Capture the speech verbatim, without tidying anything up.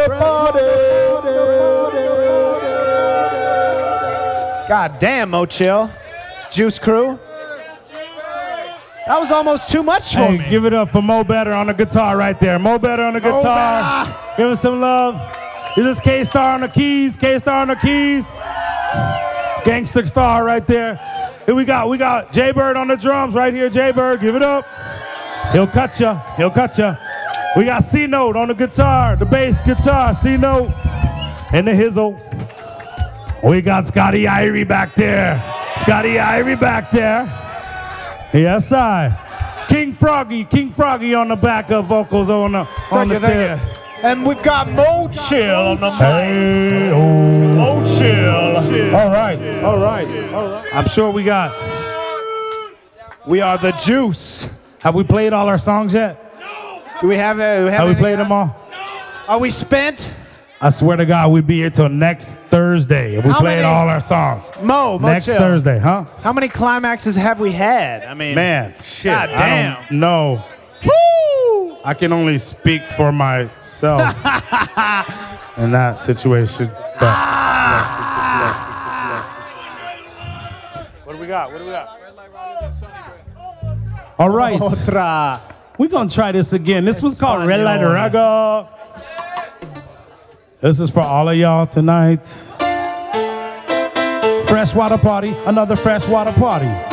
Freshwater Party. God damn, Mo Chill. Juice Crew. That was almost too much for Hey, me. give it up for Mo Better on the guitar right there. Mo Better on the guitar. Give him some love. This is K-Star on the keys. K-Star on the keys. Gangster Star right there. Here we got, we got Jay-Bird on the drums right here. Jay-Bird, give it up. He'll cut ya. He'll cut ya. We got C-Note on the guitar, the bass guitar, C-Note, and the hizzle. We got Scotty Irie back there. Scotty Irie back there. Yes, I. King Froggy, King Froggy on the backup vocals on the on Thank the you, thank tip. you. And we've got Mo Chill on the mic. Hey, oh. Mo Chill. All right, all right, all right. I'm sure we got. We are the Juice. Have we played all our songs yet? Do we have a? Do we have Have we anything played them else? all? Are we spent? I swear to God, we'd be here till next Thursday if we How played many- all our songs. Mo, Mo Next Chill. Thursday, huh? How many climaxes have we had? I mean, Man, shit. God I damn. don't know. Woo! I can only speak for myself in that situation. But what do we got? What do we got? All right. Otra. We're going to try this again. This was called Red Light Raga. This is for all of y'all tonight. Freshwater Party, another freshwater party.